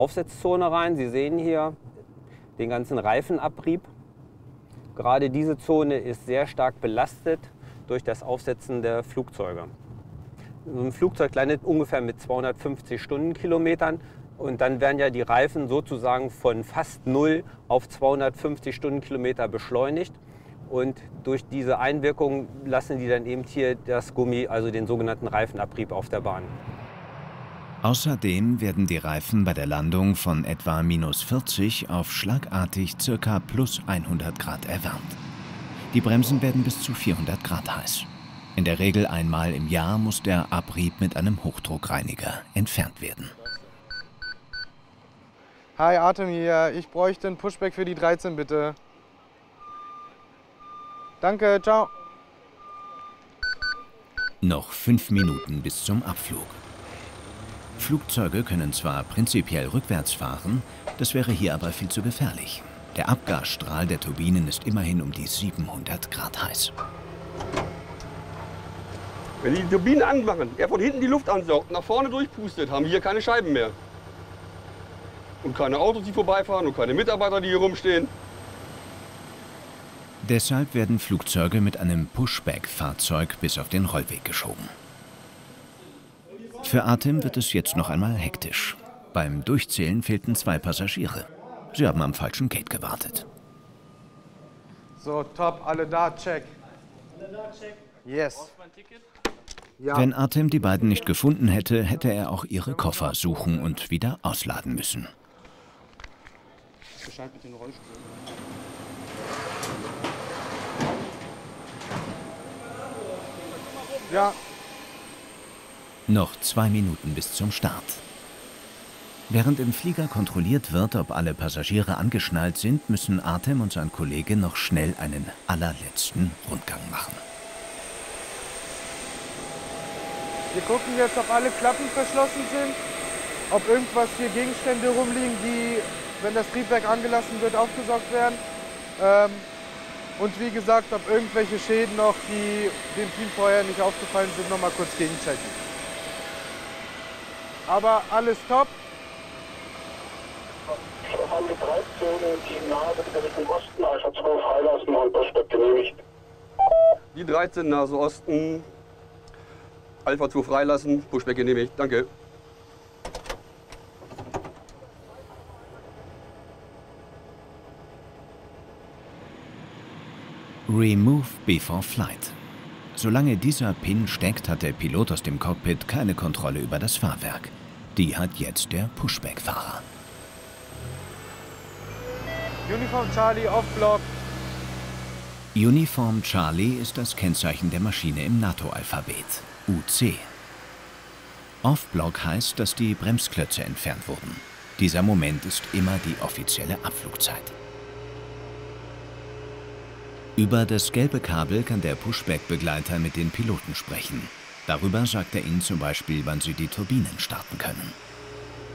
Aufsetzzone rein. Sie sehen hier den ganzen Reifenabrieb. Gerade diese Zone ist sehr stark belastet durch das Aufsetzen der Flugzeuge. Ein Flugzeug landet ungefähr mit 250 Stundenkilometern und dann werden ja die Reifen sozusagen von fast 0 auf 250 Stundenkilometer beschleunigt. Und durch diese Einwirkung lassen die dann eben hier das Gummi, also den sogenannten Reifenabrieb auf der Bahn. Außerdem werden die Reifen bei der Landung von etwa -40 auf schlagartig ca. +100 Grad erwärmt. Die Bremsen werden bis zu 400 Grad heiß. In der Regel einmal im Jahr muss der Abrieb mit einem Hochdruckreiniger entfernt werden. Hi, Artem hier. Ich bräuchte einen Pushback für die 13, bitte. Danke, ciao. Noch 5 Minuten bis zum Abflug. Flugzeuge können zwar prinzipiell rückwärts fahren, das wäre hier aber viel zu gefährlich. Der Abgasstrahl der Turbinen ist immerhin um die 700 Grad heiß. Wenn die Turbinen anmachen, er von hinten die Luft ansaugt, nach vorne durchpustet, haben wir hier keine Scheiben mehr. Und keine Autos, die vorbeifahren und keine Mitarbeiter, die hier rumstehen. Deshalb werden Flugzeuge mit einem Pushback-Fahrzeug bis auf den Rollweg geschoben. Für Artem wird es jetzt noch einmal hektisch. Beim Durchzählen fehlten 2 Passagiere. Sie haben am falschen Gate gewartet. So, top, alle da, check. Alle da, check. Yes. Ja. Wenn Artem die beiden nicht gefunden hätte, hätte er auch ihre Koffer suchen und wieder ausladen müssen. Bescheid mit den Rollstuhl. Ja. Noch 2 Minuten bis zum Start. Während im Flieger kontrolliert wird, ob alle Passagiere angeschnallt sind, müssen Artem und sein Kollege noch schnell einen allerletzten Rundgang machen. Wir gucken jetzt, ob alle Klappen verschlossen sind, ob irgendwas hier Gegenstände rumliegen, die, wenn das Triebwerk angelassen wird, aufgesaugt werden. Und wie gesagt, ob irgendwelche Schäden noch, die dem Team vorher nicht aufgefallen sind, noch mal kurz gegenchecken. Aber alles top. An die 13, Team Nase, bitte Richtung Osten, Alpha 2 freilassen und Pushback genehmigt. Die 13 Nase Osten, Alpha 2 freilassen, Pushback genehmigt. Danke. Remove before flight. Solange dieser Pin steckt, hat der Pilot aus dem Cockpit keine Kontrolle über das Fahrwerk. Die hat jetzt der Pushback-Fahrer. Uniform Charlie, Off-Block. Uniform Charlie ist das Kennzeichen der Maschine im NATO-Alphabet, UC. Off-Block heißt, dass die Bremsklötze entfernt wurden. Dieser Moment ist immer die offizielle Abflugzeit. Über das gelbe Kabel kann der Pushback-Begleiter mit den Piloten sprechen. Darüber sagt er ihnen zum Beispiel, wann sie die Turbinen starten können.